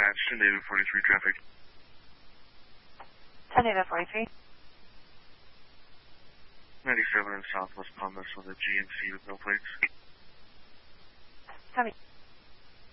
Dispatch, 10 David 43 traffic. 10 David 43. 97 in Southwest Palmas with a GMC with no plates. Copy.